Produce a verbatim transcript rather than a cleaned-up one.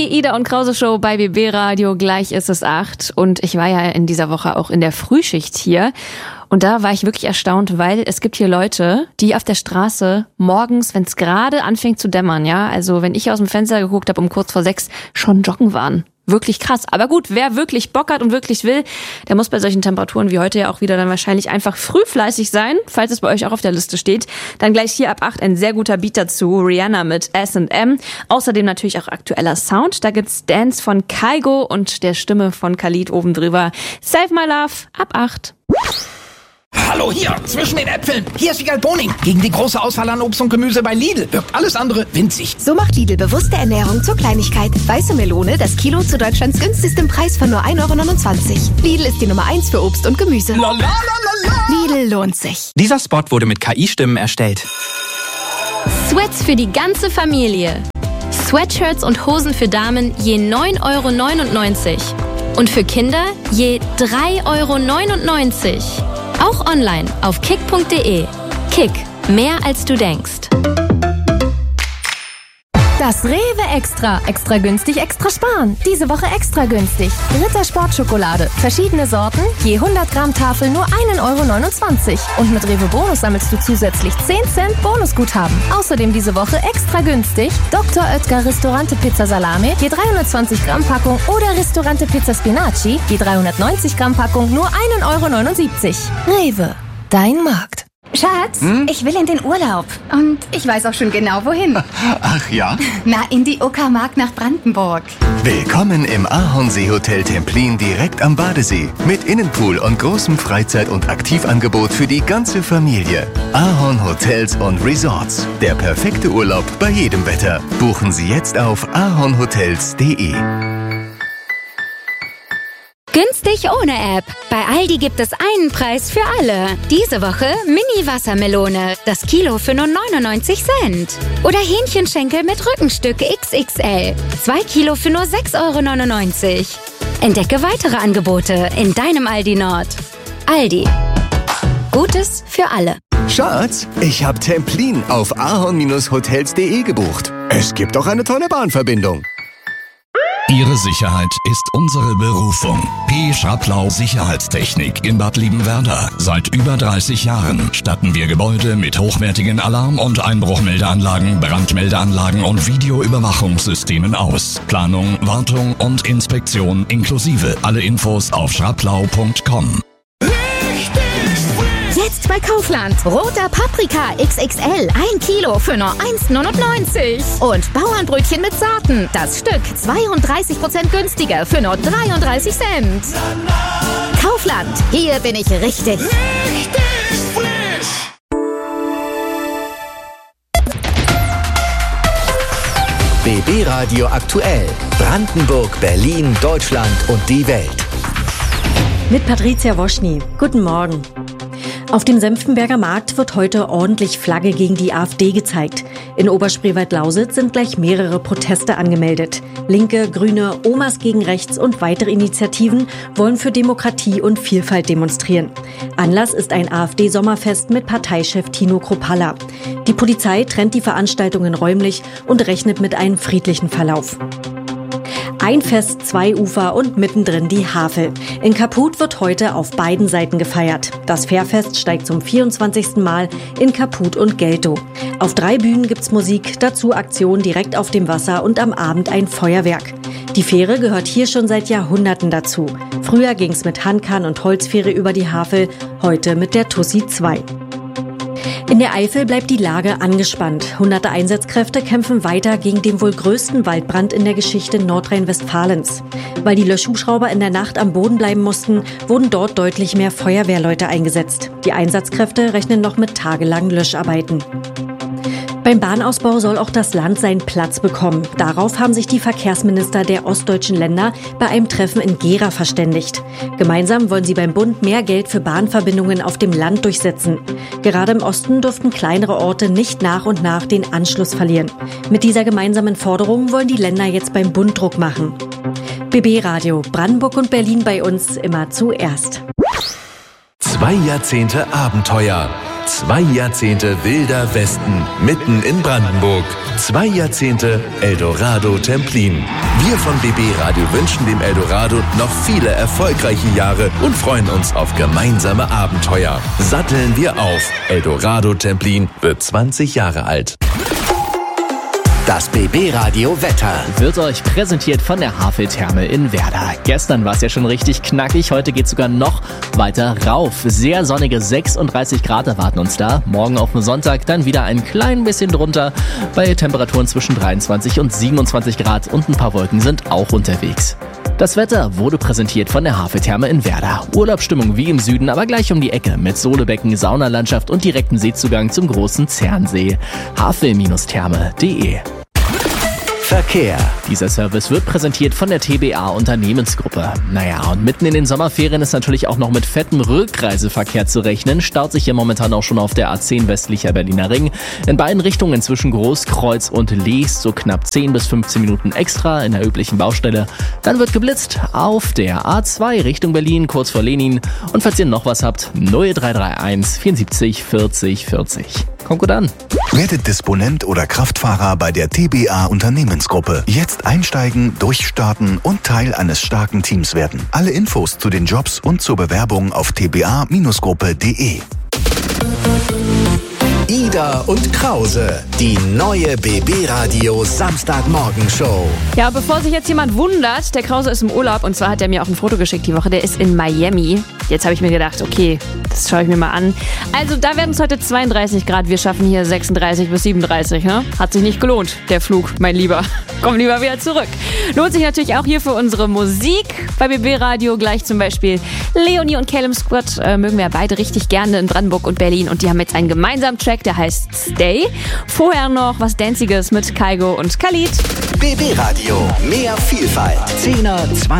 Die Ida und Krause Show bei B B Radio, gleich ist es acht. Und ich war ja in dieser Woche auch in der Frühschicht hier. Und da war ich wirklich erstaunt, weil es gibt hier Leute, die auf der Straße morgens, wenn es gerade anfängt zu dämmern, ja, also wenn ich aus dem Fenster geguckt habe um kurz vor sechs, schon joggen waren. Wirklich krass. Aber gut, wer wirklich Bock hat und wirklich will, der muss bei solchen Temperaturen wie heute ja auch wieder dann wahrscheinlich einfach früh fleißig sein, falls es bei euch auch auf der Liste steht. Dann gleich hier ab acht ein sehr guter Beat dazu, Rihanna mit S and M. Außerdem natürlich auch aktueller Sound. Da gibt's Dance von Kygo und der Stimme von Khalid oben drüber. Save My Love ab acht. Hallo hier, zwischen den Äpfeln. Hier ist Wiegald Boning. Gegen die große Auswahl an Obst und Gemüse bei Lidl wirkt alles andere winzig. So macht Lidl bewusste Ernährung zur Kleinigkeit. Weiße Melone, das Kilo zu Deutschlands günstigstem Preis von nur ein Euro neunundzwanzig. Lidl ist die Nummer eins für Obst und Gemüse. La, la, la, la, la. Lidl lohnt sich. Dieser Spot wurde mit K I-Stimmen erstellt. Sweats für die ganze Familie. Sweatshirts und Hosen für Damen je neun Euro neunundneunzig. Und für Kinder je drei Euro neunundneunzig. Auch online auf kick punkt de. Kick, mehr als du denkst. Das Rewe Extra. Extra günstig, extra sparen. Diese Woche extra günstig. Ritter Sportschokolade. Verschiedene Sorten. Je hundert Gramm Tafel nur ein Euro neunundzwanzig. Und mit Rewe Bonus sammelst du zusätzlich zehn Cent Bonusguthaben. Außerdem diese Woche extra günstig. Doktor Oetker Ristorante Pizza Salame. Je dreihundertzwanzig Gramm Packung. Oder Ristorante Pizza Spinaci. Je dreihundertneunzig Gramm Packung nur ein Euro neunundsiebzig. Rewe. Dein Markt. Schatz, hm? ich will in den Urlaub. Und ich weiß auch schon genau, wohin. Ach ja? Na, in die Uckermark nach Brandenburg. Willkommen im Ahornsee-Hotel Templin direkt am Badesee. Mit Innenpool und großem Freizeit- und Aktivangebot für die ganze Familie. Ahorn Hotels und Resorts. Der perfekte Urlaub bei jedem Wetter. Buchen Sie jetzt auf ahornhotels punkt de. Günstig ohne App. Bei Aldi gibt es einen Preis für alle. Diese Woche Mini-Wassermelone. Das Kilo für nur neunundneunzig Cent. Oder Hähnchenschenkel mit Rückenstück X X L. Zwei Kilo für nur sechs Euro neunundneunzig. Entdecke weitere Angebote in deinem Aldi Nord. Aldi. Gutes für alle. Schatz, ich habe Templin auf ahorn hotels punkt de gebucht. Es gibt auch eine tolle Bahnverbindung. Ihre Sicherheit ist unsere Berufung. P. Schraplau Sicherheitstechnik in Bad Liebenwerda. Seit über dreißig Jahren statten wir Gebäude mit hochwertigen Alarm- und Einbruchmeldeanlagen, Brandmeldeanlagen und Videoüberwachungssystemen aus. Planung, Wartung und Inspektion inklusive. Alle Infos auf schraplau punkt com. Jetzt bei Kaufland. Roter Paprika X X L. Ein Kilo für nur eins neunundneunzig. Und Bauernbrötchen mit Saaten. Das Stück zweiunddreißig Prozent günstiger für nur dreiunddreißig Cent. Kaufland. Hier bin ich richtig. Richtig frisch. B B Radio aktuell. Brandenburg, Berlin, Deutschland und die Welt. Mit Patricia Woschny. Guten Morgen. Auf dem Senftenberger Markt wird heute ordentlich Flagge gegen die AfD gezeigt. In Oberspreewald-Lausitz sind gleich mehrere Proteste angemeldet. Linke, Grüne, Omas gegen Rechts und weitere Initiativen wollen für Demokratie und Vielfalt demonstrieren. Anlass ist ein AfD-Sommerfest mit Parteichef Tino Kruppalla. Die Polizei trennt die Veranstaltungen räumlich und rechnet mit einem friedlichen Verlauf. Ein Fest, zwei Ufer und mittendrin die Havel. In Kaput wird heute auf beiden Seiten gefeiert. Das Fährfest steigt zum vierundzwanzigsten Mal in Kaput und Geltow. Auf drei Bühnen gibt's Musik, dazu Aktionen direkt auf dem Wasser und am Abend ein Feuerwerk. Die Fähre gehört hier schon seit Jahrhunderten dazu. Früher ging's mit Handkahn und Holzfähre über die Havel, heute mit der Tussi zwei. In der Eifel bleibt die Lage angespannt. Hunderte Einsatzkräfte kämpfen weiter gegen den wohl größten Waldbrand in der Geschichte Nordrhein-Westfalens. Weil die Löschhubschrauber in der Nacht am Boden bleiben mussten, wurden dort deutlich mehr Feuerwehrleute eingesetzt. Die Einsatzkräfte rechnen noch mit tagelangen Löscharbeiten. Beim Bahnausbau soll auch das Land seinen Platz bekommen. Darauf haben sich die Verkehrsminister der ostdeutschen Länder bei einem Treffen in Gera verständigt. Gemeinsam wollen sie beim Bund mehr Geld für Bahnverbindungen auf dem Land durchsetzen. Gerade im Osten dürften kleinere Orte nicht nach und nach den Anschluss verlieren. Mit dieser gemeinsamen Forderung wollen die Länder jetzt beim Bund Druck machen. B B Radio, Brandenburg und Berlin bei uns immer zuerst. Zwei Jahrzehnte Abenteuer. Zwei Jahrzehnte Wilder Westen, mitten in Brandenburg. Zwei Jahrzehnte Eldorado Templin. Wir von B B Radio wünschen dem Eldorado noch viele erfolgreiche Jahre und freuen uns auf gemeinsame Abenteuer. Satteln wir auf. Eldorado Templin wird zwanzig Jahre alt. Das B B Radio Wetter wird euch präsentiert von der Haveltherme in Werder. Gestern war es ja schon richtig knackig, heute geht es sogar noch weiter rauf. Sehr sonnige sechsunddreißig Grad erwarten uns da. Morgen auf dem Sonntag dann wieder ein klein bisschen drunter bei Temperaturen zwischen dreiundzwanzig und siebenundzwanzig Grad und ein paar Wolken sind auch unterwegs. Das Wetter wurde präsentiert von der Haveltherme in Werder. Urlaubsstimmung wie im Süden, aber gleich um die Ecke mit Solebecken, Saunalandschaft und direktem Seezugang zum großen Zernsee. havel Therme punkt de Verkehr. Dieser Service wird präsentiert von der T B A Unternehmensgruppe. Naja, und mitten in den Sommerferien ist natürlich auch noch mit fettem Rückreiseverkehr zu rechnen. Staut sich hier momentan auch schon auf der A zehn westlicher Berliner Ring. In beiden Richtungen zwischen Großkreuz und Lees so knapp zehn bis fünfzehn Minuten extra in der üblichen Baustelle. Dann wird geblitzt auf der A zwei Richtung Berlin, kurz vor Lenin. Und falls ihr noch was habt, null drei drei eins vierundsiebzig vierzig vierzig. Kommt gut an. Werdet Disponent oder Kraftfahrer bei der T B A Unternehmensgruppe. Jetzt einsteigen, durchstarten und Teil eines starken Teams werden. Alle Infos zu den Jobs und zur Bewerbung auf t b a Gruppe punkt de. Ida und Krause, die neue B B Radio Samstagmorgenshow. Ja, bevor sich jetzt jemand wundert, der Krause ist im Urlaub und zwar hat er mir auch ein Foto geschickt die Woche, der ist in Miami. Jetzt habe ich mir gedacht, okay, das schaue ich mir mal an. Also da werden es heute zweiunddreißig Grad, wir schaffen hier sechsunddreißig bis siebenunddreißig. Ne? Hat sich nicht gelohnt, der Flug, mein Lieber. Komm lieber wieder zurück. Lohnt sich natürlich auch hier für unsere Musik bei B B Radio. Gleich zum Beispiel Leonie und Calum Squad äh, mögen wir ja beide richtig gerne in Brandenburg und Berlin und die haben jetzt einen gemeinsamen Track, der heißt Stay. Vorher noch was Danziges mit Kaigo und Khalid. B B Radio, mehr Vielfalt. zehner, zwanziger